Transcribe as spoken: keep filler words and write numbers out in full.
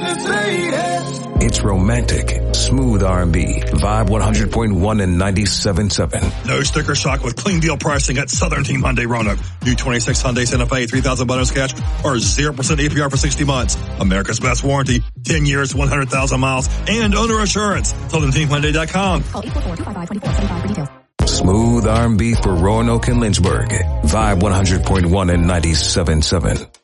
It's romantic, smooth R and B. Vibe one hundred point one and ninety-seven point seven. No sticker shock with clean deal pricing at Southern Team Hyundai Roanoke. New twenty-six Hyundai Santa Fe, three thousand bonus cash or zero percent A P R for sixty months. America's best warranty, ten years, one hundred thousand miles, and owner assurance. Southern Team Hyundai dot com. Call eight four four, two five five, two four seven five for details. Smooth R and B for Roanoke and Lynchburg. Vibe one hundred point one and ninety-seven point seven.